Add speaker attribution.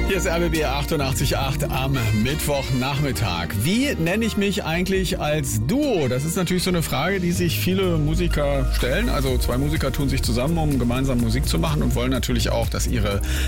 Speaker 1: Hier ist RBB 88.8 am Mittwochnachmittag. Wie nenne ich mich eigentlich als Duo? Das ist natürlich so eine Frage, die sich viele Musiker stellen. Also zwei Musiker tun sich zusammen, um gemeinsam Musik zu machen und wollen natürlich auch, dass ihre